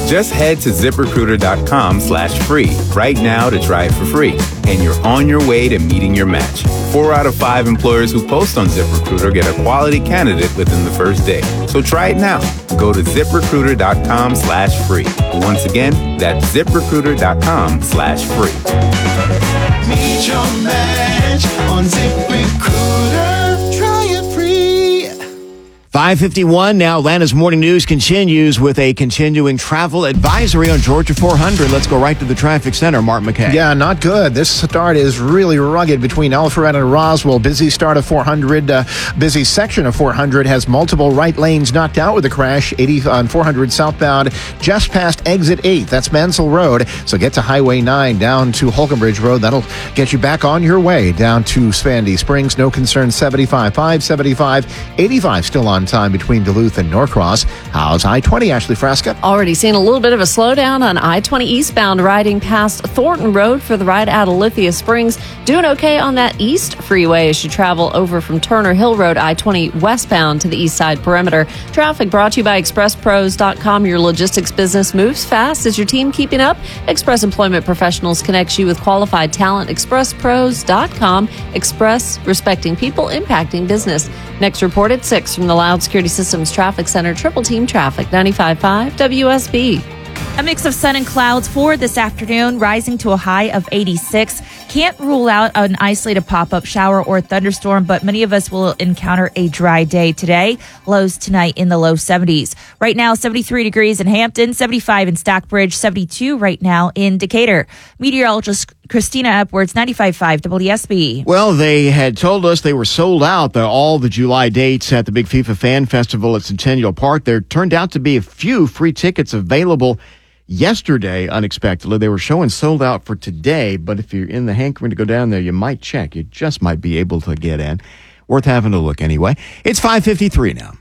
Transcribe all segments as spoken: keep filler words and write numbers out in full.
Just head to ZipRecruiter.com slash free right now to try it for free. And you're on your way to meeting your match. Four out of five employers who post on ZipRecruiter get a quality candidate within the first day. So try it now. Go to ZipRecruiter.com slash free. Once again, that's ZipRecruiter.com slash free. Meet your match on ZipRecruiter. Try it free. five fifty-one now. Atlanta's Morning News continues with a continuing travel advisory on Georgia four hundred. Let's go right to the traffic center. Mark McKay. Yeah, not good. This start is really rugged between Alpharetta and Roswell. Busy start of four hundred. Uh, busy section of four hundred has multiple right lanes knocked out with a crash. eighty on four hundred southbound just past exit eight. That's Mansell Road. So get to Highway nine down to Holcomb Bridge Road. That'll get you back on your way down to Spandy Springs. No concern. seventy-five, five seventy-five, eighty-five still on time between Duluth and Norcross. How's I twenty, Ashley Frasca? Already seeing a little bit of a slowdown on I twenty eastbound, riding past Thornton Road for the ride out of Lithia Springs. Doing okay on that east freeway as you travel over from Turner Hill Road, I twenty westbound to the east side perimeter. Traffic brought to you by Express Pros dot com. Your logistics business moves fast. Is your team keeping up? Express Employment Professionals connects you with qualified talent. Express Pros dot com. Express, respecting people, impacting business. Next report at six from the Loud Security Systems Traffic Center. Triple Team Traffic, ninety-five point five W S B. A mix of sun and clouds for this afternoon, rising to a high of eighty-six. Can't rule out an isolated pop-up shower or thunderstorm, but many of us will encounter a dry day today. Lows tonight in the low seventies. Right now, seventy-three degrees in Hampton, seventy-five in Stockbridge, seventy-two right now in Decatur. Meteorologist Christina Upwards, ninety-five point five W S B. Well, they had told us they were sold out, the, all the July dates at the Big FIFA Fan Festival at Centennial Park. There turned out to be a few free tickets available yesterday, unexpectedly. They were showing sold out for today, but if you're in the hankering to go down there, you might check. You just might be able to get in. Worth having a look anyway. It's five fifty-three now.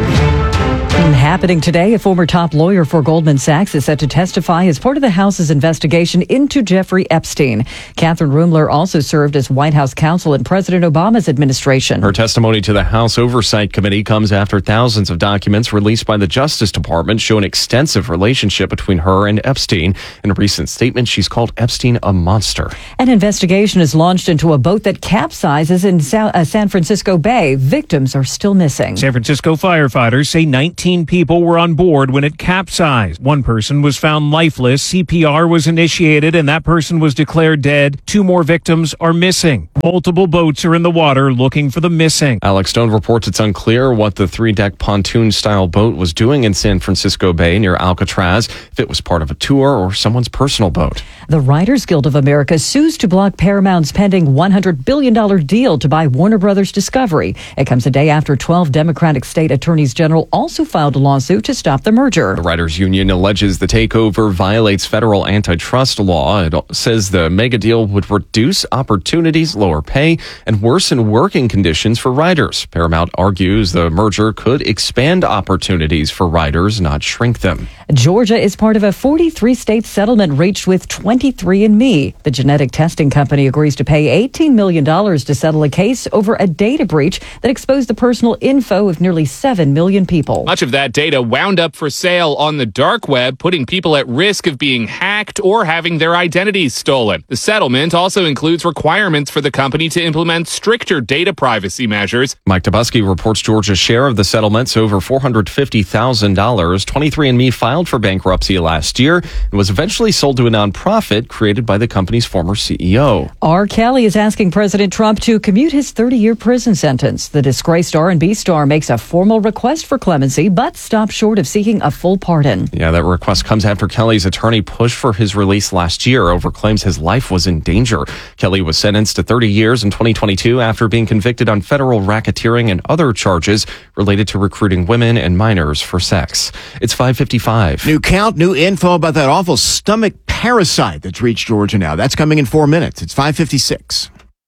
Happening today, a former top lawyer for Goldman Sachs is set to testify as part of the House's investigation into Jeffrey Epstein. Catherine Rumler also served as White House counsel in President Obama's administration. Her testimony to the House Oversight Committee comes after thousands of documents released by the Justice Department show an extensive relationship between her and Epstein. In a recent statement, she's called Epstein a monster. An investigation is launched into a boat that capsizes in San Francisco Bay. Victims are still missing. San Francisco firefighters say nineteen people were on board when it capsized. One person was found lifeless. C P R was initiated and that person was declared dead. Two more victims are missing. Multiple boats are in the water looking for the missing. Alex Stone reports it's unclear what the three-deck pontoon-style boat was doing in San Francisco Bay near Alcatraz, if it was part of a tour or someone's personal boat. The Writers Guild of America sues to block Paramount's pending one hundred billion dollars deal to buy Warner Brothers Discovery. It comes a day after twelve Democratic state attorneys general also filed a lawsuit to stop the merger. The Writers Union alleges the takeover violates federal antitrust law. It says the mega deal would reduce opportunities, lower pay, and worsen working conditions for writers. Paramount argues the merger could expand opportunities for writers, not shrink them. Georgia is part of a forty-three state settlement reached with twenty-three and me. The genetic testing company agrees to pay eighteen million dollars to settle a case over a data breach that exposed the personal info of nearly seven million people. Much of that data wound up for sale on the dark web, putting people at risk of being hacked or having their identities stolen. The settlement also includes requirements for the company to implement stricter data privacy measures. Mike Tobusky reports Georgia's share of the settlements over four hundred fifty thousand dollars. twenty-three and me filed for bankruptcy last year and was eventually sold to a nonprofit created by the company's former C E O. R. Kelly is asking President Trump to commute his thirty-year prison sentence. The disgraced R and B star makes a formal request for clemency, but stops short of seeking a full pardon. Yeah, that request comes after Kelly's attorney pushed for his release last year over claims his life was in danger. Kelly was sentenced to thirty years in twenty twenty-two after being convicted on federal racketeering and other charges related to recruiting women and minors for sex. It's five fifty-five. New count, new info about that awful stomach parasite that's reached Georgia now. That's coming in four minutes. It's five fifty-six.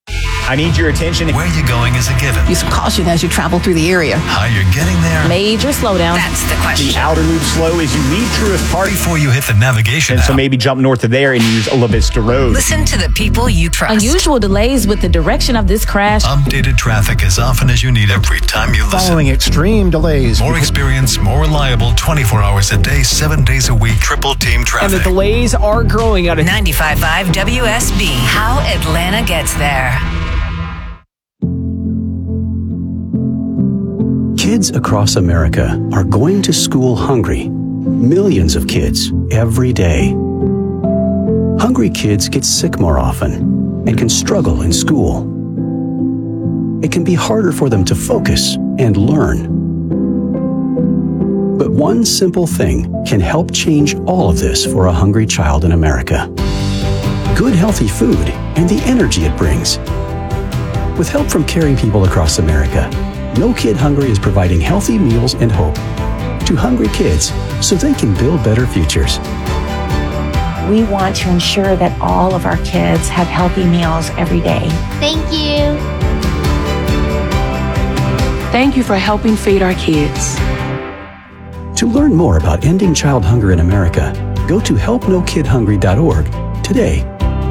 I need your attention. Where you're going is a given. Use caution as you travel through the area. How you're getting there. Major slowdown. That's the question. The outer loop slow as you leave Truist Park. Before you hit the navigation And app. so maybe jump north of there and use La Vista Road. Listen to the people you trust. Unusual delays with the direction of this crash. Updated traffic as often as you need every time you listen. Following extreme delays. More experience, more reliable, twenty-four hours a day, seven days a week, triple team traffic. And the delays are growing out of ninety-five point five W S B. How Atlanta gets there. Kids across America are going to school hungry. Millions of kids every day. Hungry kids get sick more often and can struggle in school. It can be harder for them to focus and learn. But one simple thing can help change all of this for a hungry child in America. Good healthy food and the energy it brings. With help from caring people across America, No Kid Hungry is providing healthy meals and hope to hungry kids so they can build better futures. We want to ensure that all of our kids have healthy meals every day. Thank you. Thank you for helping feed our kids. To learn more about ending child hunger in America, go to help no kid hungry dot org today.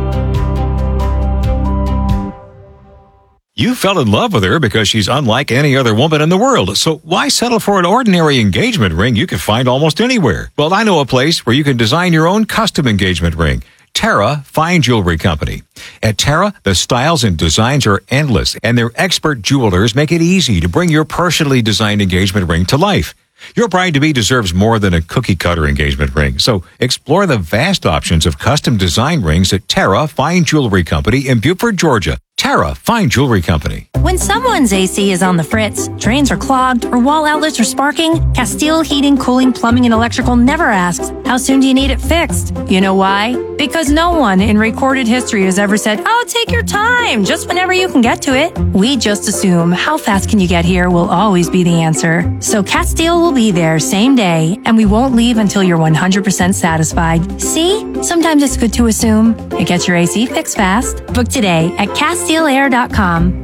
You fell in love with her because she's unlike any other woman in the world. So why settle for an ordinary engagement ring you can find almost anywhere? Well, I know a place where you can design your own custom engagement ring. Terra Fine Jewelry Company. At Terra, the styles and designs are endless, and their expert jewelers make it easy to bring your personally designed engagement ring to life. Your bride-to-be deserves more than a cookie-cutter engagement ring, so explore the vast options of custom design rings at Terra Fine Jewelry Company in Beaufort, Georgia. Terra Fine Jewelry Company. When someone's A C is on the fritz, drains are clogged, or wall outlets are sparking, Castile Heating, Cooling, Plumbing, and Electrical never asks, how soon do you need it fixed? You know why? Because no one in recorded history has ever said, oh, take your time, just whenever you can get to it. We just assume how fast can you get here will always be the answer. So Castile will be there same day, and we won't leave until you're one hundred percent satisfied. See? Sometimes it's good to assume. It gets your A C fixed fast. Book today at Castile Air dot com.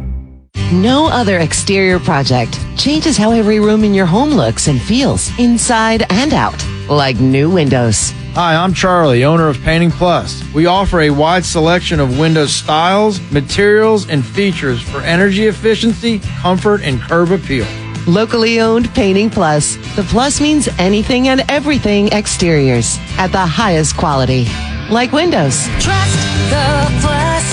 No other exterior project changes how every room in your home looks and feels, inside and out, like new windows. Hi, I'm Charlie, owner of Painting Plus. We offer a wide selection of window styles, materials, and features for energy efficiency, comfort, and curb appeal. Locally owned Painting Plus. The plus means anything and everything exteriors at the highest quality, like windows. Trust the Plus.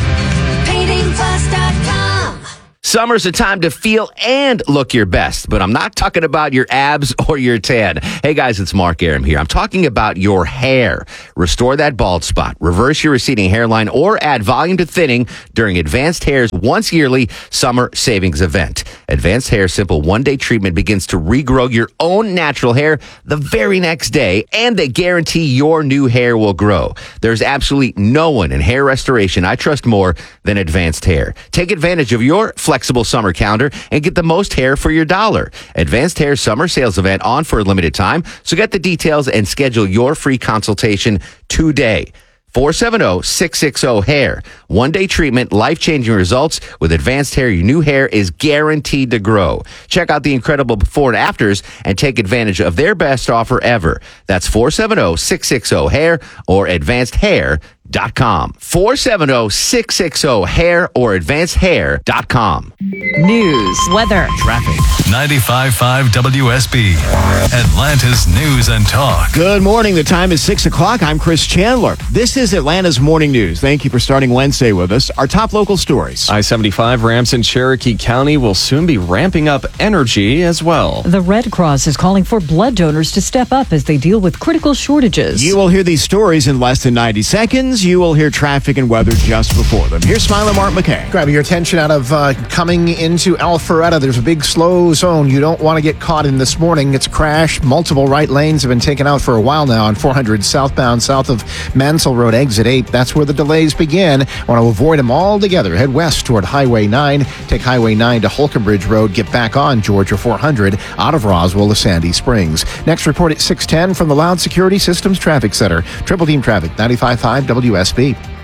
painting plus dot com. Summer's a time to feel and look your best, but I'm not talking about your abs or your tan. Hey guys, it's Mark Aram here. I'm talking about your hair. Restore that bald spot, reverse your receding hairline, or add volume to thinning during Advanced Hair's once yearly summer savings event. Advanced Hair Simple one-day treatment begins to regrow your own natural hair the very next day, and they guarantee your new hair will grow. There's absolutely no one in hair restoration I trust more than Advanced Hair. Take advantage of your flexible summer calendar and get the most hair for your dollar. Advanced Hair Summer Sales Event on for a limited time, so get the details and schedule your free consultation today. four seven zero, six six zero, hair. One-day treatment, life-changing results. With Advanced Hair, your new hair is guaranteed to grow. Check out the incredible before and afters and take advantage of their best offer ever. That's four seven zero, six six zero, hair or advanced hair dot com. four seven zero, six six zero, hair or advanced hair dot com. News, weather, traffic. ninety-five point five W S B, Atlanta's news and talk. Good morning. The time is six o'clock. I'm Chris Chandler. This is Atlanta's Morning News. Thank you for starting Wednesday with us. Our top local stories. I seventy-five ramps in Cherokee County will soon be ramping up energy as well. The Red Cross is calling for blood donors to step up as they deal with critical shortages. You will hear these stories in less than ninety seconds. You will hear traffic and weather just before them. Here's Smiler Mark McKay. Grabbing your attention out of uh, coming into Alpharetta. There's a big slow zone you don't want to get caught in this morning. It's a crash. Multiple right lanes have been taken out for a while now on four hundred southbound south of Mansell Road, exit eight. That's where the delays begin. Want to avoid them all together. Head west toward Highway nine. Take Highway nine to Holkenbridge Road. Get back on Georgia four hundred out of Roswell to Sandy Springs. Next report at six ten from the Loud Security Systems Traffic Center. Triple Team Traffic, ninety-five point five W S B.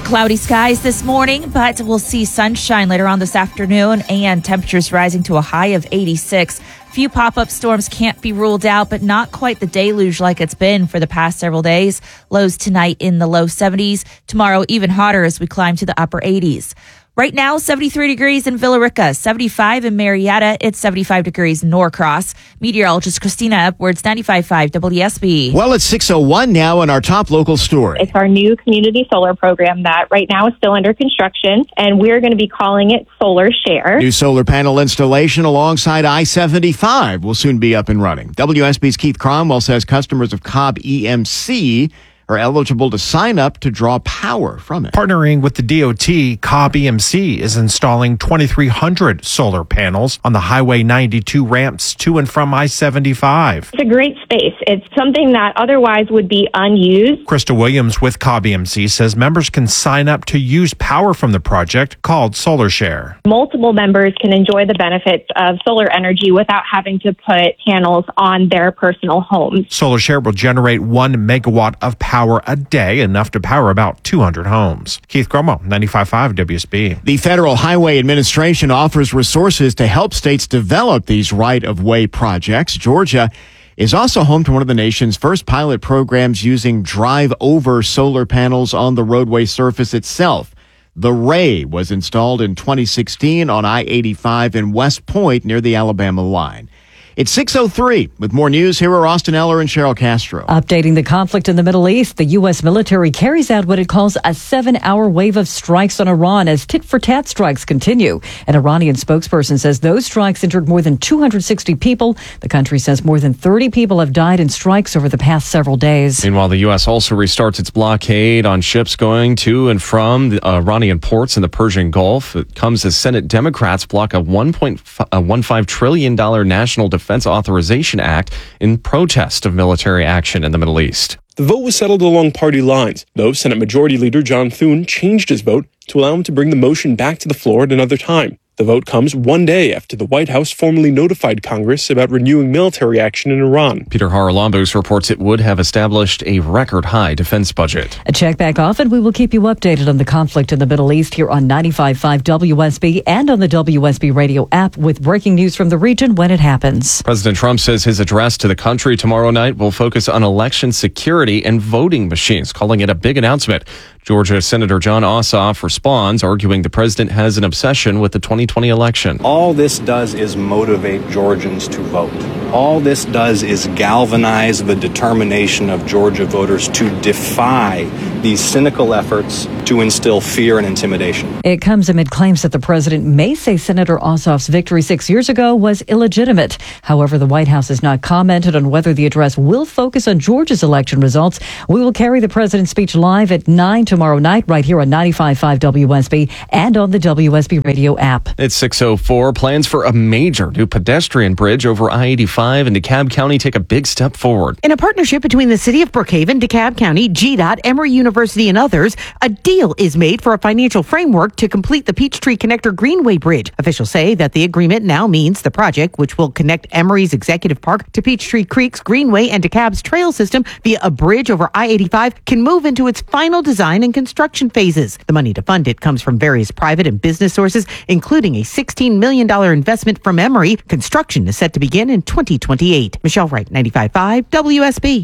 Cloudy skies this morning, but we'll see sunshine later on this afternoon and temperatures rising to a high of eighty-six. Few pop-up storms can't be ruled out, but not quite the deluge like it's been for the past several days. Lows tonight in the low seventies. Tomorrow, even hotter as we climb to the upper eighties. Right now, seventy-three degrees in Villa Rica, seventy-five in Marietta. It's seventy-five degrees in Norcross. Meteorologist Christina Upwards, ninety-five point five W S B. Well, it's six oh one now in our top local story. It's our new community solar program that right now is still under construction, and we're going to be calling it Solar Share. New solar panel installation alongside I seventy-five will soon be up and running. W S B's Keith Cromwell says customers of Cobb E M C are eligible to sign up to draw power from it. Partnering with the D O T, Cobb E M C is installing twenty-three hundred solar panels on the Highway ninety-two ramps to and from I seventy-five. It's a great space. It's something that otherwise would be unused. Krista Williams with Cobb E M C says members can sign up to use power from the project called Solar Share. Multiple members can enjoy the benefits of solar energy without having to put panels on their personal homes. Solar Share will generate one megawatt of power Power a day, enough to power about two hundred homes. Keith Cromwell, ninety-five point five W S B. The Federal Highway Administration offers resources to help states develop these right-of-way projects. Georgia is also home to one of the nation's first pilot programs using drive-over solar panels on the roadway surface itself. The Ray was installed in twenty sixteen on I eighty-five in West Point near the Alabama line. It's six oh three. With more news, here are Austin Eller and Cheryl Castro. Updating the conflict in the Middle East, the U S military carries out what it calls a seven-hour wave of strikes on Iran as tit-for-tat strikes continue. An Iranian spokesperson says those strikes injured more than two hundred sixty people. The country says more than thirty people have died in strikes over the past several days. Meanwhile, the U S also restarts its blockade on ships going to and from the Iranian ports in the Persian Gulf. It comes as Senate Democrats block a one point one five trillion dollars national defense Defense Authorization Act in protest of military action in the Middle East. The vote was settled along party lines, though Senate Majority Leader John Thune changed his vote to allow him to bring the motion back to the floor at another time. The vote comes one day after the White House formally notified Congress about renewing military action in Iran. Peter Haralambos reports it would have established a record-high defense budget. A check back off, and we will keep you updated on the conflict in the Middle East here on ninety-five point five W S B and on the W S B radio app with breaking news from the region when it happens. President Trump says his address to the country tomorrow night will focus on election security and voting machines, calling it a big announcement. Georgia Senator John Ossoff responds, arguing the president has an obsession with the twenty twenty election. All this does is motivate Georgians to vote. All this does is galvanize the determination of Georgia voters to defy these cynical efforts to instill fear and intimidation. It comes amid claims that the president may say Senator Ossoff's victory six years ago was illegitimate. However, the White House has not commented on whether the address will focus on Georgia's election results. We will carry the president's speech live at nine tomorrow night right here on ninety-five point five W S B and on the W S B radio app. It's six oh four. Plans for a major new pedestrian bridge over I eighty-five in DeKalb County take a big step forward. In a partnership between the City of Brookhaven, DeKalb County, G DOT, Emory University, and others, a deal is made for a financial framework to complete the Peachtree Connector Greenway Bridge. Officials say that the agreement now means the project, which will connect Emory's Executive Park to Peachtree Creek's Greenway and DeKalb's trail system via a bridge over I eighty-five, can move into its final design and construction phases. The money to fund it comes from various private and business sources, including a sixteen million dollars investment from Emory. Construction is set to begin in twenty twenty-eight. Michelle Wright, ninety-five point five W S B.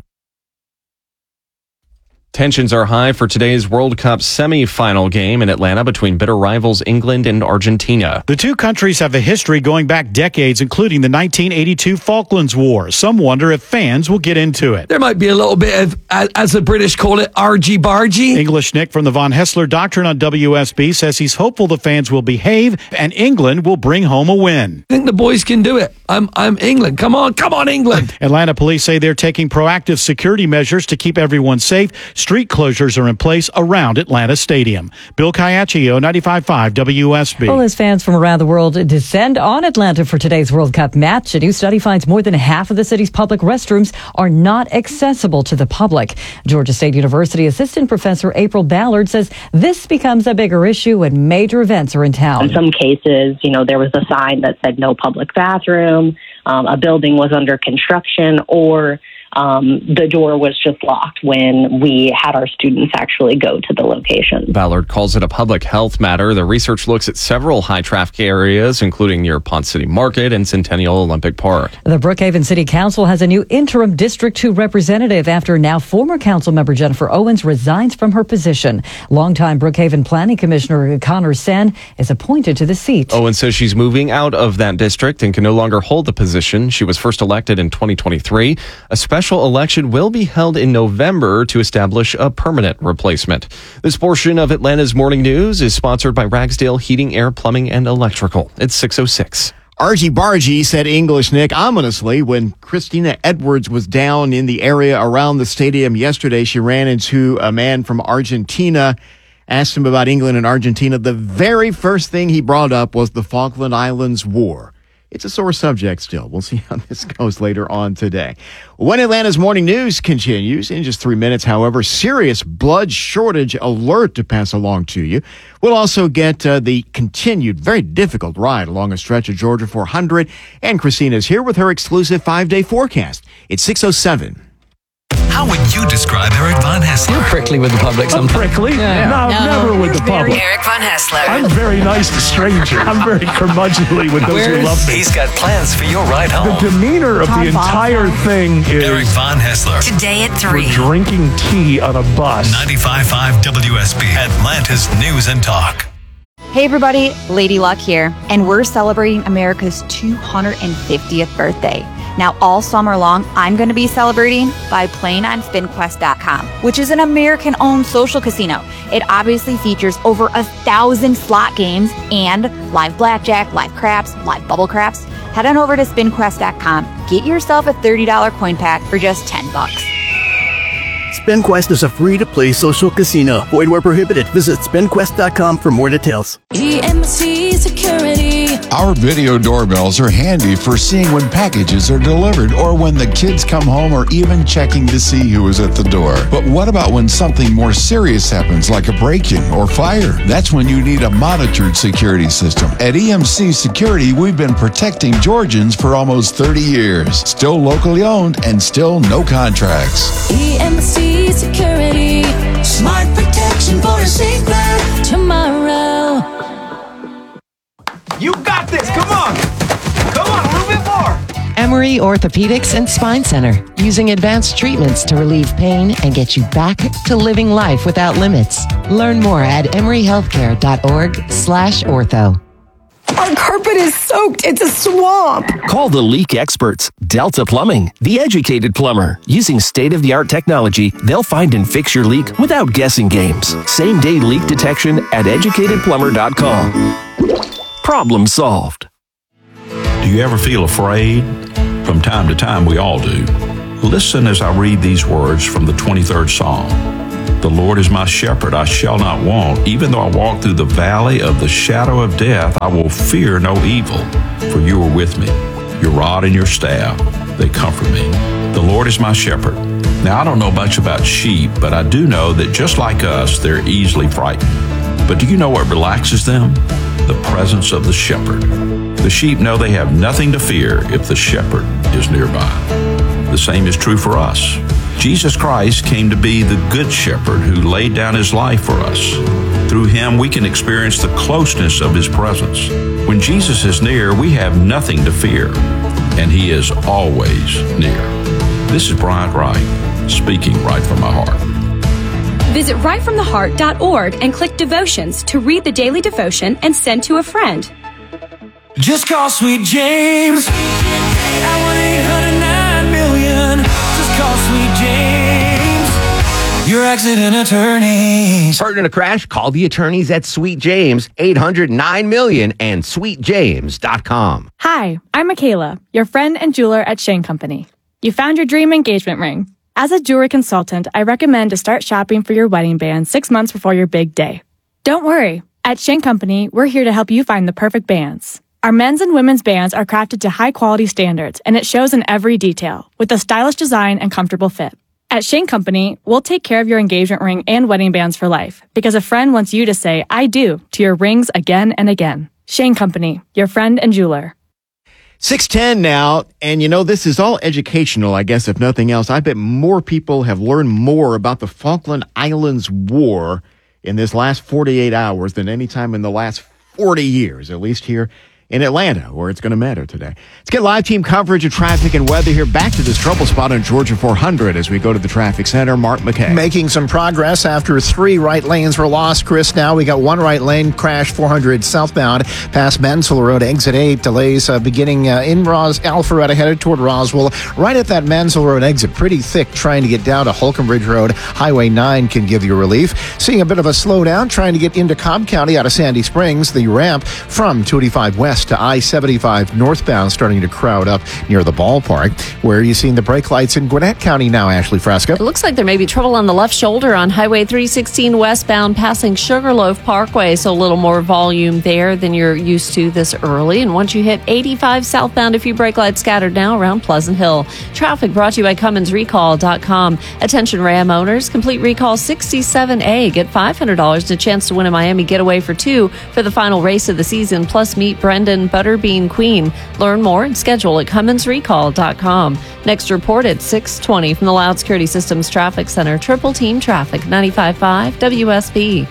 Tensions are high for today's World Cup semi-final game in Atlanta between bitter rivals England and Argentina. The two countries have a history going back decades, including the nineteen eighty-two Falklands War. Some wonder if fans will get into it. There might be a little bit of, as the British call it, argy-bargy. English Nick from the Von Hessler Doctrine on W S B says he's hopeful the fans will behave and England will bring home a win. I think the boys can do it. I'm, I'm England. Come on, come on, England. Atlanta police say they're taking proactive security measures to keep everyone safe. Street closures are in place around Atlanta Stadium. Bill Caiaccio, ninety-five point five W S B. Well, as fans from around the world descend on Atlanta for today's World Cup match, a new study finds more than half of the city's public restrooms are not accessible to the public. Georgia State University assistant professor April Ballard says this becomes a bigger issue when major events are in town. In some cases, you know, there was a sign that said no public bathroom, um, a building was under construction, or um, the door was just locked when we had our students actually go to the location. Ballard calls it a public health matter. The research looks at several high traffic areas, including near Ponce City Market and Centennial Olympic Park. The Brookhaven City Council has a new interim District two representative after now former council member Jennifer Owens resigns from her position. Longtime Brookhaven Planning Commissioner Connor Sen is appointed to the seat. Owens says she's moving out of that district and can no longer hold the position. She was first elected in twenty twenty-three. A special election will be held in November to establish a permanent replacement. This portion of Atlanta's Morning News is sponsored by Ragsdale Heating, Air, Plumbing, and Electrical. It's six oh six. Archie Bargy said English Nick ominously when Christina Edwards was down in the area around the stadium yesterday. She ran into a man from Argentina, asked him about England and Argentina. The very first thing he brought up was the Falkland Islands War. It's a sore subject still. We'll see how this goes later on today. When Atlanta's Morning News continues in just three minutes, however, serious blood shortage alert to pass along to you. We'll also get uh, the continued very difficult ride along a stretch of Georgia four hundred. And Christina's here with her exclusive five-day forecast. It's six oh seven. How would you describe Eric Von Haessler? You're prickly with the public I'm sometimes. prickly? Yeah. No, No, never with the public. Eric Von Haessler. I'm very nice to strangers. I'm very curmudgeonly with those Where's, who love me. He's got plans for your ride home. The demeanor of the entire thing is Eric Von Haessler. Today at three. we're drinking tea on a bus. ninety-five point five W S B, Atlanta's News and Talk. Hey everybody, Lady Luck here, and we're celebrating America's two hundred fiftieth birthday. Now all summer long, I'm going to be celebrating by playing on spin quest dot com, which is an American-owned social casino. It obviously features over a thousand slot games and live blackjack, live craps, live bubble craps. Head on over to spin quest dot com, get yourself a thirty dollars coin pack for just ten bucks. SpinQuest is a free-to-play social casino. Void where prohibited. Visit spin quest dot com for more details. E M C Security. Our video doorbells are handy for seeing when packages are delivered or when the kids come home or even checking to see who is at the door. But what about when something more serious happens, like a break-in or fire? That's when you need a monitored security system. At E M C Security, we've been protecting Georgians for almost thirty years. Still locally owned and still no contracts. E M C Security. Smart protection for a secret tomorrow. You got this. Come on. Come on, a little bit more. Emory Orthopedics and Spine Center, using advanced treatments to relieve pain and get you back to living life without limits. Learn more at emory healthcare dot org slash ortho. Our carpet is soaked. It's a swamp. Call the leak experts, Delta Plumbing, the educated plumber. Using state-of-the-art technology, they'll find and fix your leak without guessing games. Same-day leak detection at educated plumber dot com. Problem solved. Do you ever feel afraid? From time to time, we all do. Listen as I read these words from the twenty-third Psalm. The Lord is my shepherd, I shall not want. Even though I walk through the valley of the shadow of death, I will fear no evil, for you are with me. Your rod and your staff, they comfort me. The Lord is my shepherd. Now, I don't know much about sheep, but I do know that just like us, they're easily frightened. But do you know what relaxes them? The presence of the shepherd. The sheep know they have nothing to fear if the shepherd is nearby. The same is true for us. Jesus Christ came to be the good shepherd who laid down his life for us. Through him, we can experience the closeness of his presence. When Jesus is near, we have nothing to fear, and he is always near. This is Bryant Wright, speaking right from my heart. Visit right from the heart dot org and click Devotions to read the daily devotion and send to a friend. Just call Sweet James. I want eight hundred nine million. Just call Sweet James. Your accident attorneys. Hurt in a crash? Call the attorneys at Sweet James, eight hundred nine million and sweet james dot com. Hi, I'm Michaela, your friend and jeweler at Shane Company. You found your dream engagement ring. As a jewelry consultant, I recommend to start shopping for your wedding band six months before your big day. Don't worry. At Shane Company, we're here to help you find the perfect bands. Our men's and women's bands are crafted to high-quality standards, and it shows in every detail, with a stylish design and comfortable fit. At Shane Company, we'll take care of your engagement ring and wedding bands for life, because a friend wants you to say, I do, to your rings again and again. Shane Company, your friend and jeweler. six ten now, and you know, this is all educational, I guess, if nothing else. I bet more people have learned more about the Falkland Islands War in this last forty-eight hours than any time in the last forty years, at least here in Atlanta, where it's going to matter today. Let's get live team coverage of traffic and weather here. Back to this trouble spot on Georgia four hundred as we go to the traffic center. Mark McKay. Making some progress after three right lanes were lost, Chris. Now we got one right lane crash four hundred southbound past Mansell Road, exit eight. Delays uh, beginning uh, in Ros- Alpharetta, headed toward Roswell. Right at that Mansell Road exit, pretty thick trying to get down to Holcomb Bridge Road. Highway nine can give you relief. Seeing a bit of a slowdown trying to get into Cobb County out of Sandy Springs. The ramp from two eighty-five west to I seventy-five northbound starting to crowd up near the ballpark. Where are you seeing the brake lights in Gwinnett County now, Ashley Fresca? It looks like there may be trouble on the left shoulder on Highway three sixteen westbound passing Sugarloaf Parkway, so a little more volume there than you're used to this early. And once you hit eighty-five southbound, a few brake lights scattered now around Pleasant Hill. Traffic brought to you by Cummins Recall dot com. Attention Ram owners, complete recall sixty-seven A. Get five hundred dollars and a chance to win a Miami getaway for two for the final race of the season. Plus meet Brendan Butterbean Queen. Learn more and schedule at Cummins Recall dot com. Next report at six twenty from the Loud Security Systems Traffic Center. Triple Team Traffic, ninety-five point five W S B.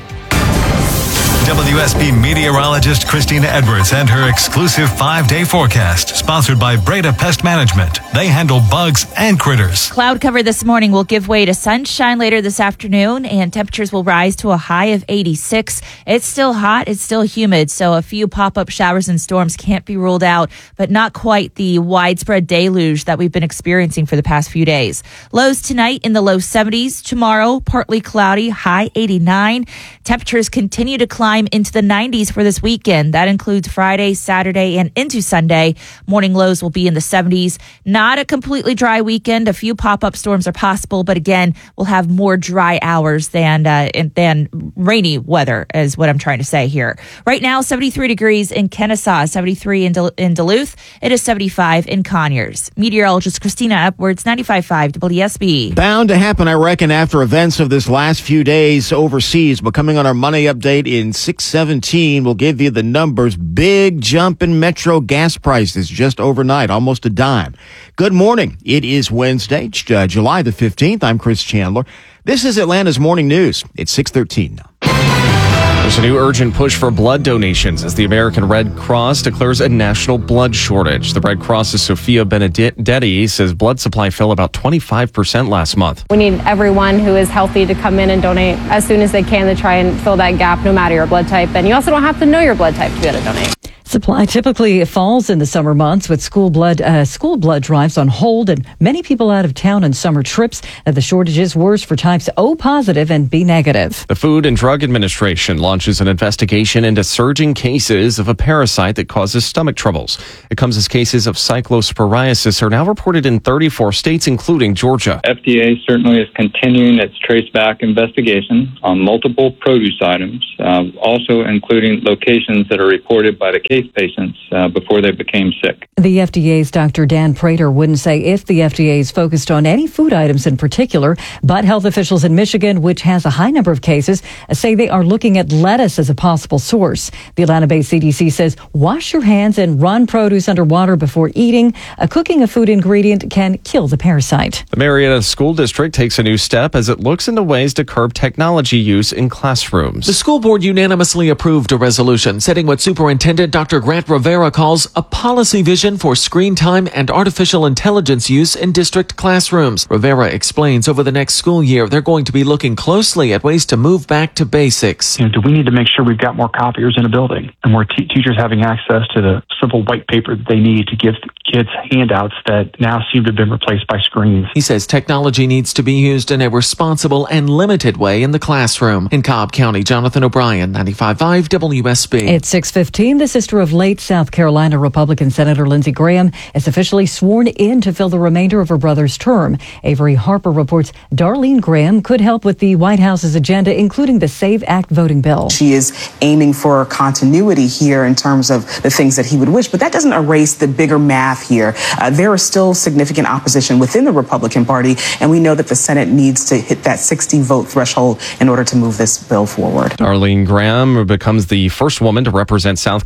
W S B meteorologist Christina Edwards and her exclusive five-day forecast, sponsored by Breda Pest Management. They handle bugs and critters. Cloud cover this morning will give way to sunshine later this afternoon, and temperatures will rise to a high of eighty-six. It's still hot, it's still humid, so a few pop-up showers and storms can't be ruled out, but not quite the widespread deluge that we've been experiencing for the past few days. Lows tonight in the low seventies. Tomorrow, partly cloudy, high eighty-nine. Temperatures continue to climb into the nineties for this weekend. That includes Friday, Saturday, and into Sunday. Morning lows will be in the seventies. Not a completely dry weekend. A few pop-up storms are possible, but again, we'll have more dry hours than uh, than rainy weather, is what I'm trying to say here. Right now, seventy-three degrees in Kennesaw, seventy-three in, Dul- in Duluth. It is seventy-five in Conyers. Meteorologist Christina Edwards, ninety-five point five W S B. Bound to happen, I reckon, after events of this last few days overseas. But coming on our money update in six seventeen, we'll give you the numbers. Big jump in Metro gas prices just overnight, almost a dime. Good morning. It is Wednesday, uh, July the fifteenth. I'm Chris Chandler. This is Atlanta's Morning News. It's six thirteen now. There's a new urgent push for blood donations as the American Red Cross declares a national blood shortage. The Red Cross's Sophia Benedetti says blood supply fell about twenty-five percent last month. We need everyone who is healthy to come in and donate as soon as they can to try and fill that gap, no matter your blood type. And you also don't have to know your blood type to be able to donate. Supply typically falls in the summer months with school blood uh, school blood drives on hold and many people out of town on summer trips. Uh, the shortage is worse for types O positive and B negative. The Food and Drug Administration launches an investigation into surging cases of a parasite that causes stomach troubles. It comes as cases of cyclosporiasis are now reported in thirty-four states, including Georgia. F D A certainly is continuing its traceback investigation on multiple produce items, uh, also including locations that are reported by the case patients uh, before they became sick. The F D A's Doctor Dan Prater wouldn't say if the F D A is focused on any food items in particular, but health officials in Michigan, which has a high number of cases, say they are looking at lettuce as a possible source. The Atlanta-based C D C says wash your hands and run produce under water before eating. A cooking a food ingredient can kill the parasite. The Marietta School District takes a new step as it looks into ways to curb technology use in classrooms. The school board unanimously approved a resolution setting what Superintendent Doctor Grant Rivera calls a policy vision for screen time and artificial intelligence use in district classrooms. Rivera explains over the next school year, they're going to be looking closely at ways to move back to basics. You know, do we need to make sure we've got more copiers in a building and more te- teachers having access to the simple white paper that they need to give kids handouts that now seem to have been replaced by screens? He says technology needs to be used in a responsible and limited way in the classroom. In Cobb County, Jonathan O'Brien, ninety-five point five W S B. It's six fifteen. The sister of late South Carolina Republican Senator Lindsey Graham is officially sworn in to fill the remainder of her brother's term. Avery Harper reports Darlene Graham could help with the White House's agenda, including the SAVE Act voting bill. She is aiming for continuity here in terms of the things that he would wish, but that doesn't erase the bigger math here. Uh, there is still significant opposition within the Republican Party, and we know that the Senate needs to hit that sixty vote threshold in order to move this bill forward. Darlene Graham becomes the first woman to represent South Carolina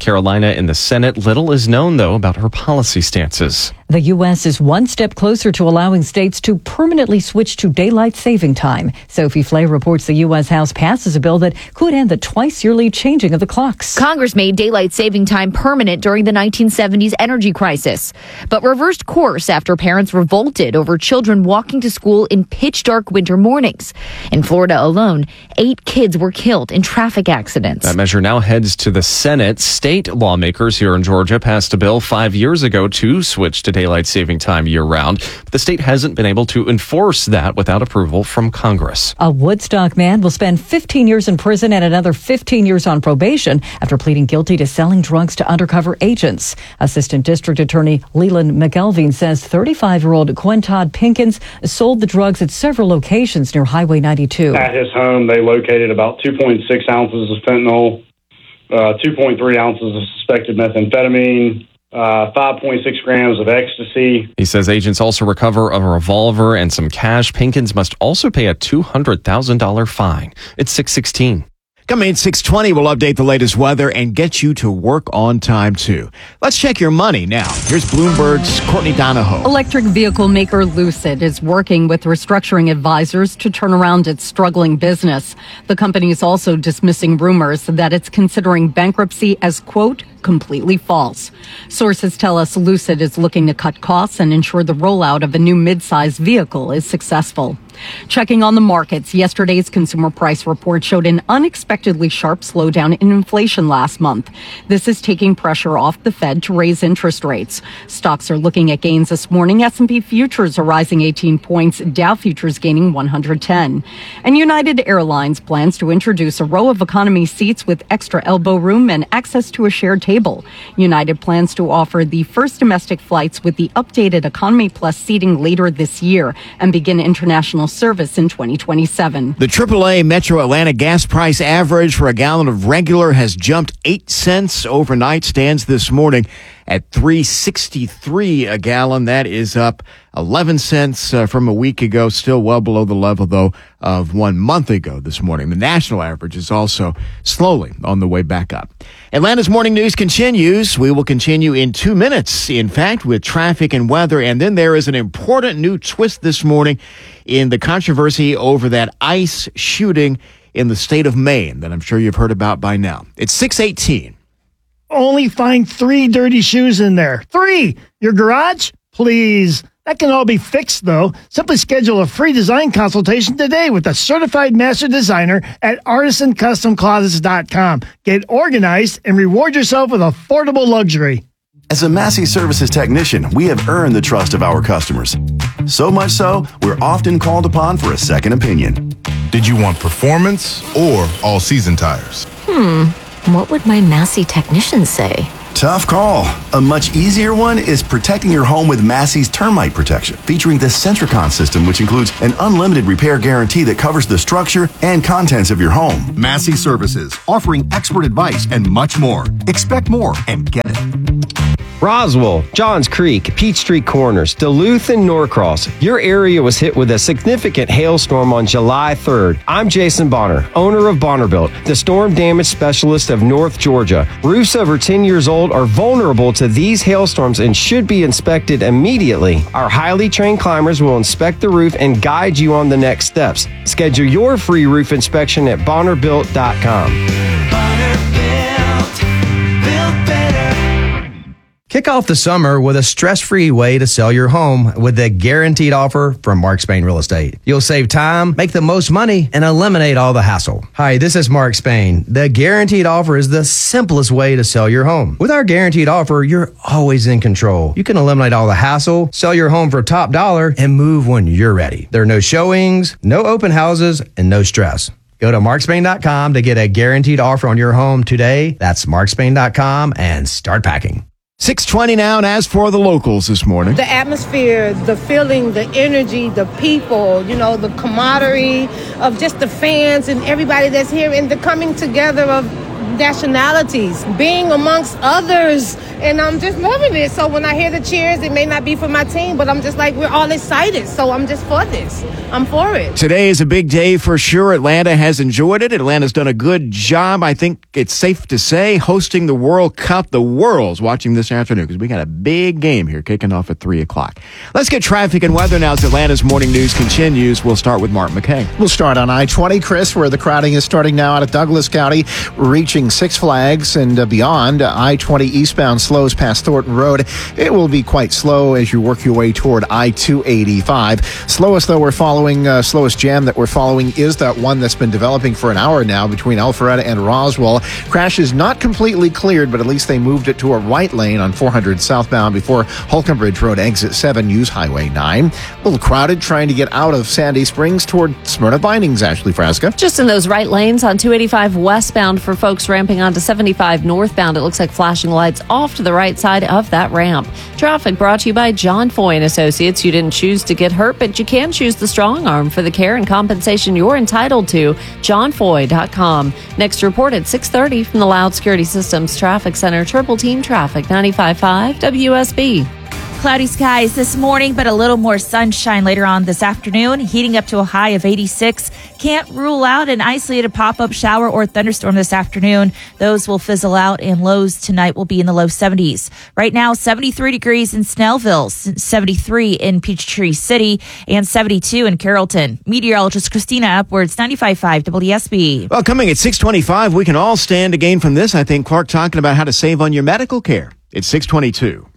Carolina in the Senate. Little is known, though, about her policy stances. The U S is one step closer to allowing states to permanently switch to daylight saving time. Sophie Flay reports the U S House passes a bill that could end the twice-yearly changing of the clocks. Congress made daylight saving time permanent during the nineteen seventies energy crisis, but reversed course after parents revolted over children walking to school in pitch-dark winter mornings. In Florida alone, eight kids were killed in traffic accidents. That measure now heads to the Senate. State lawmakers here in Georgia passed a bill five years ago to switch to daylight saving time year-round. But the state hasn't been able to enforce that without approval from Congress. A Woodstock man will spend fifteen years in prison and another fifteen years on probation after pleading guilty to selling drugs to undercover agents. Assistant District Attorney Leland McElveen says thirty-five-year-old Quintod Pinkins sold the drugs at several locations near Highway ninety-two. At his home, they located about two point six ounces of fentanyl, uh, two point three ounces of suspected methamphetamine, Uh, five point six grams of ecstasy. He says agents also recover a revolver and some cash. Pinkins must also pay a two hundred thousand dollars fine. It's six sixteen. Coming in six twenty, we'll update the latest weather and get you to work on time, too. Let's check your money now. Here's Bloomberg's Courtney Donahoe. Electric vehicle maker Lucid is working with restructuring advisors to turn around its struggling business. The company is also dismissing rumors that it's considering bankruptcy as, quote, completely false. Sources tell us Lucid is looking to cut costs and ensure the rollout of a new mid-size vehicle is successful. Checking on the markets, yesterday's consumer price report showed an unexpectedly sharp slowdown in inflation last month. This is taking pressure off the Fed to raise interest rates. Stocks are looking at gains this morning. S and P futures are rising eighteen points, Dow futures gaining one hundred ten. And United Airlines plans to introduce a row of economy seats with extra elbow room and access to a shared table. United plans to offer the first domestic flights with the updated Economy Plus seating later this year and begin international service in twenty twenty-seven. The triple A Metro Atlanta gas price average for a gallon of regular has jumped eight cents overnight, stands this morning at three sixty-three a gallon. That is up eleven cents uh, from a week ago, still well below the level, though, of one month ago this morning. The national average is also slowly on the way back up. Atlanta's morning news continues. We will continue in two minutes, in fact, with traffic and weather. And then there is an important new twist this morning in the controversy over that ICE shooting in the state of Maine that I'm sure you've heard about by now. It's six eighteen. Only find three dirty shoes in there. Three! Your garage? Please. That can all be fixed, though. Simply schedule a free design consultation today with a certified master designer at artisan custom closets dot com. Get organized and reward yourself with affordable luxury. As a Massey Services technician, we have earned the trust of our customers. So much so, we're often called upon for a second opinion. Did you want performance or all-season tires? Hmm, what would my Massey technician say? Tough call. A much easier one is protecting your home with Massey's termite protection, featuring the Centricon system, which includes an unlimited repair guarantee that covers the structure and contents of your home. Massey Services, offering expert advice and much more. Expect more and get it. Roswell, Johns Creek, Peachtree Corners, Duluth, and Norcross. Your area was hit with a significant hailstorm on July third. I'm Jason Bonner, owner of Bonnerbuilt, the storm damage specialist of North Georgia. Roofs over ten years old are vulnerable to these hailstorms and should be inspected immediately. Our highly trained climbers will inspect the roof and guide you on the next steps. Schedule your free roof inspection at bonner built dot com. Kick off the summer with a stress-free way to sell your home with a guaranteed offer from Mark Spain Real Estate. You'll save time, make the most money, and eliminate all the hassle. Hi, this is Mark Spain. The guaranteed offer is the simplest way to sell your home. With our guaranteed offer, you're always in control. You can eliminate all the hassle, sell your home for top dollar, and move when you're ready. There are no showings, no open houses, and no stress. Go to mark spain dot com to get a guaranteed offer on your home today. That's mark spain dot com and start packing. six twenty now, and as for the locals this morning. The atmosphere, the feeling, the energy, the people, you know, the camaraderie of just the fans and everybody that's here and the coming together of nationalities, being amongst others, and I'm just loving it. So when I hear the cheers, it may not be for my team, but I'm just like, we're all excited. So I'm just for this. I'm for it. Today is a big day for sure. Atlanta has enjoyed it. Atlanta's done a good job, I think it's safe to say, hosting the World Cup. The world's watching this afternoon because we got a big game here kicking off at three o'clock. Let's get traffic and weather now as Atlanta's morning news continues. We'll start with Mark McKay. We'll start on I twenty, Chris, where the crowding is starting now out of Douglas County, reaching Six Flags and uh, beyond. I twenty eastbound slows past Thornton Road. It will be quite slow as you work your way toward I two eighty-five. Slowest, though, we're following, uh, slowest jam that we're following is that one that's been developing for an hour now between Alpharetta and Roswell. Crash is not completely cleared, but at least they moved it to a right lane on four hundred southbound before Holcomb Bridge Road, exit seven, use Highway nine. A little crowded trying to get out of Sandy Springs toward Smyrna Bindings, Ashley Frasca. Just in those right lanes on two eighty-five westbound for folks ramping onto seventy-five northbound. It looks like flashing lights off to the right side of that ramp. Traffic brought to you by John Foy and Associates. You didn't choose to get hurt, but you can choose the strong arm for the care and compensation you're entitled to. john foy dot com. Next report at six thirty from the Loud Security Systems Traffic Center. Triple Team Traffic, ninety-five point five W S B. Cloudy skies this morning, but a little more sunshine later on this afternoon, heating up to a high of eighty-six. Can't rule out an isolated pop-up shower or thunderstorm this afternoon. Those will fizzle out, and lows tonight will be in the low seventies. Right now, seventy-three degrees in Snellville, seventy-three in Peachtree City, and seventy-two in Carrollton. Meteorologist Christina Upwards, ninety-five point five W S B. Well, coming at six twenty-five, we can all stand to gain from this, I think, Clark, talking about how to save on your medical care. It's six twenty-two.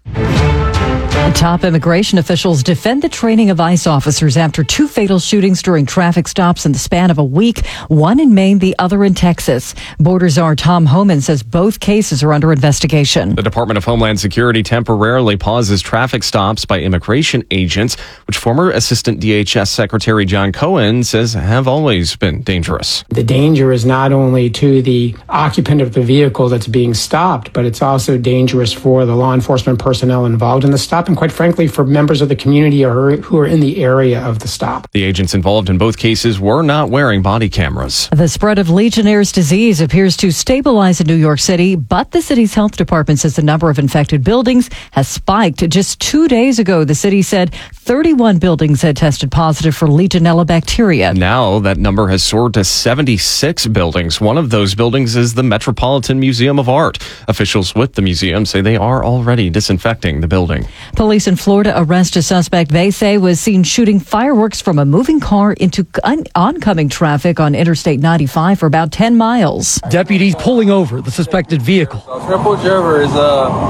Top immigration officials defend the training of ICE officers after two fatal shootings during traffic stops in the span of a week, one in Maine, the other in Texas. Border Czar Tom Homan says both cases are under investigation. The Department of Homeland Security temporarily pauses traffic stops by immigration agents, which former Assistant D H S Secretary John Cohen says have always been dangerous. The danger is not only to the occupant of the vehicle that's being stopped, but it's also dangerous for the law enforcement personnel involved in the stop, and quite frankly, for members of the community who are in the area of the stop. The agents involved in both cases were not wearing body cameras. The spread of Legionnaire's disease appears to stabilize in New York City, but the city's health department says the number of infected buildings has spiked. Just two days ago, the city said thirty-one buildings had tested positive for Legionella bacteria. Now that number has soared to seventy-six buildings. One of those buildings is the Metropolitan Museum of Art. Officials with the museum say they are already disinfecting the building. Police in Florida arrest a suspect they say was seen shooting fireworks from a moving car into un- oncoming traffic on Interstate ninety-five for about ten miles. Deputies pulling over the suspected vehicle. Triple observer is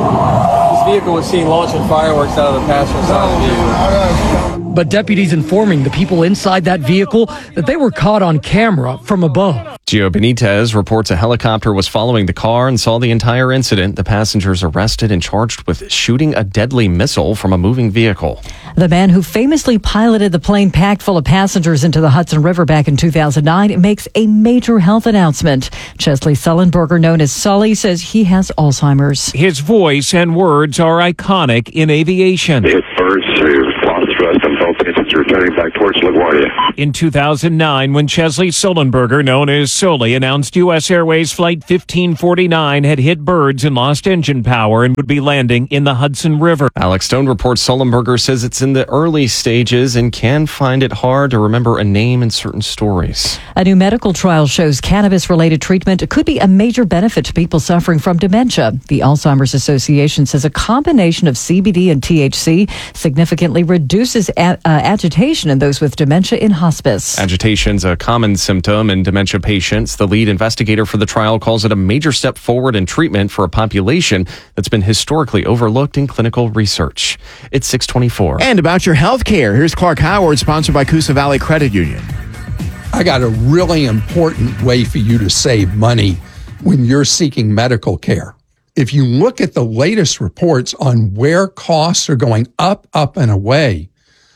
uh, this vehicle was seen launching fireworks out of the passenger side of the vehicle. But deputies informing the people inside that vehicle that they were caught on camera from above. Gio Benitez reports a helicopter was following the car and saw the entire incident. The passengers arrested and charged with shooting a deadly missile from a moving vehicle. The man who famously piloted the plane packed full of passengers into the Hudson River back in two thousand nine makes a major health announcement. Chesley Sullenberger, known as Sully, says he has Alzheimer's. His voice and words are iconic in aviation. His birds who lost thrust and felt engines returning back towards LaGuardia. In two thousand nine, when Chesley Sullenberger, known as Sully, announced U S Airways Flight fifteen forty-nine had hit birds and lost engine power and would be landing in the Hudson River. Alex Stone reports Sullenberger says it's in the early stages and can find it hard to remember a name in certain stories. A new medical trial shows cannabis-related treatment could be a major benefit to people suffering from dementia. The Alzheimer's Association says a combination of C B D and T H C significantly reduces a- uh, agitation in those with dementia in hospice. Agitation's a common symptom in dementia patients. The lead investigator for the trial calls it a major step forward in treatment for a population that's been historically overlooked in clinical research. It's six twenty-four. And about your health care, here's Clark Howard, sponsored by Coosa Valley Credit Union. I got a really important way for you to save money when you're seeking medical care. If you look at the latest reports on where costs are going up, up, and away,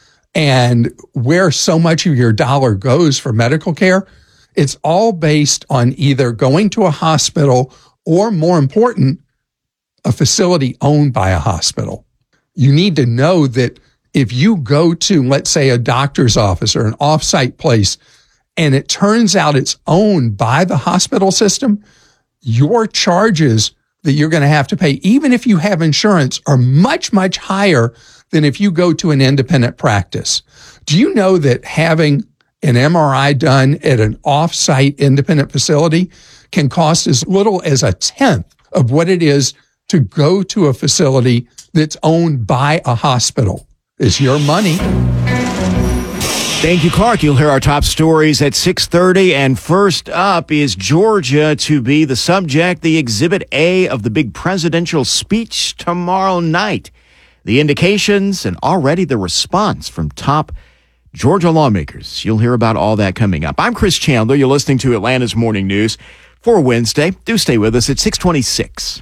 and where so much of your dollar goes for medical care, it's all based on either going to a hospital or, more important, a facility owned by a hospital. You need to know that if you go to, let's say, a doctor's office or an off-site place, and it turns out it's owned by the hospital system, your charges that you're going to have to pay, even if you have insurance, are much, much higher than if you go to an independent practice. Do you know that having an M R I done at an off-site independent facility can cost as little as a tenth of what it is to go to a facility that's owned by a hospital? It's your money. Thank you, Clark. You'll hear our top stories at six thirty. And first up is Georgia to be the subject, the Exhibit A of the big presidential speech tomorrow night. The indications and already the response from top Georgia lawmakers. You'll hear about all that coming up. I'm Chris Chandler. You're listening to Atlanta's Morning News for Wednesday. Do stay with us at six twenty-six.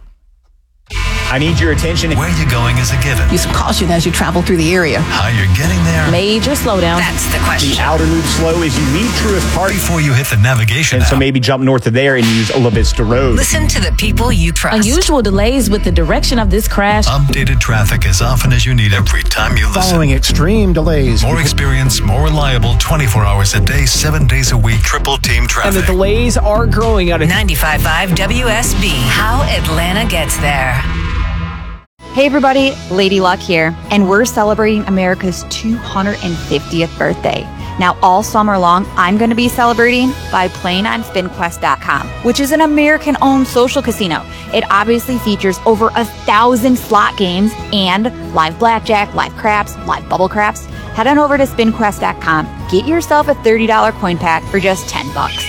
I need your attention. Where you're going is a given. Use caution as you travel through the area. How you're getting there. Major slowdown. That's the question. The outer loop slow is you need Truist Park before you hit the navigation And app. so maybe jump north of there and use La Vista Road. Listen to the people you trust. Unusual delays with the direction of this crash. Updated traffic as often as you need every time you listen. Following extreme delays. More experience, more reliable, twenty-four hours a day, seven days a week, triple team traffic. And the delays are growing out of ninety-five point five W S B. How Atlanta gets there. Hey everybody, Lady Luck here, and we're celebrating America's two hundred fiftieth birthday. Now all summer long, I'm going to be celebrating by playing on Spin Quest dot com, which is an American-owned social casino. It obviously features over a thousand slot games and live blackjack, live craps, live bubble craps. Head on over to Spin Quest dot com, get yourself a thirty dollars coin pack for just ten bucks.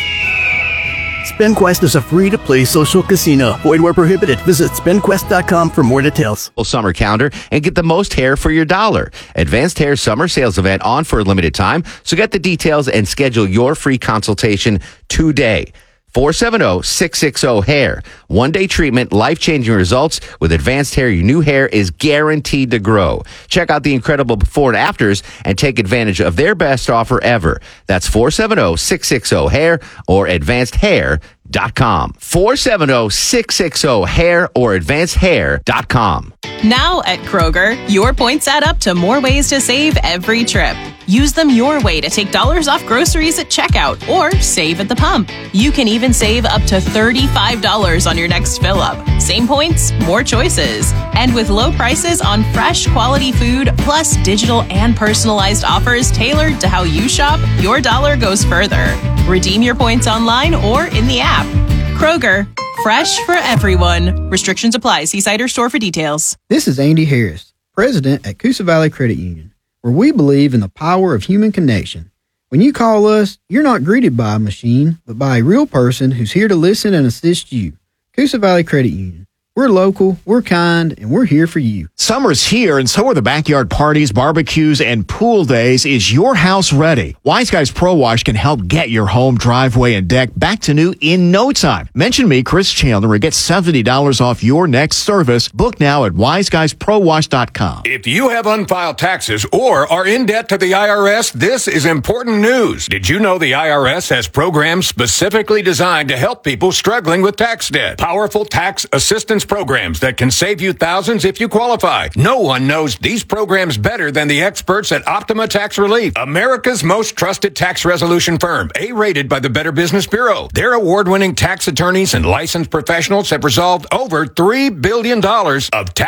SpinQuest is a free-to-play social casino. Void where prohibited. Visit Spin Quest dot com for more details. Summer calendar and get the most hair for your dollar. Advanced Hair Summer Sales Event on for a limited time. So get the details and schedule your free consultation today. four seven zero, six six zero, hair. One-day treatment, life-changing results. With Advanced Hair, your new hair is guaranteed to grow. Check out the incredible before and afters and take advantage of their best offer ever. That's four seven zero, six six zero, hair or advanced hair dot com. four seven zero, six six zero, hair or advanced hair dot com. Now at Kroger, your points add up to more ways to save every trip. Use them your way to take dollars off groceries at checkout or save at the pump. You can even save up to thirty-five dollars on your next fill up. Same points, more choices. And with low prices on fresh, quality food, plus digital and personalized offers tailored to how you shop, your dollar goes further. Redeem your points online or in the app. Kroger, fresh for everyone. Restrictions apply. See site or store for details. This is Andy Harris, president at Coosa Valley Credit Union, where we believe in the power of human connection. When you call us, you're not greeted by a machine, but by a real person who's here to listen and assist you. Coosa Valley Credit Union. We're local, we're kind, and we're here for you. Summer's here, and so are the backyard parties, barbecues, and pool days. Is your house ready? Wise Guys Pro Wash can help get your home, driveway, and deck back to new in no time. Mention me, Chris Chandler, and get seventy dollars off your next service. Book now at wise guys pro wash dot com. If you have unfiled taxes or are in debt to the I R S, this is important news. Did you know the I R S has programs specifically designed to help people struggling with tax debt? Powerful tax assistance programs that can save you thousands if you qualify. No one knows these programs better than the experts at Optima Tax Relief, America's most trusted tax resolution firm, A-rated by the Better Business Bureau. Their award-winning tax attorneys and licensed professionals have resolved over three billion dollars of tax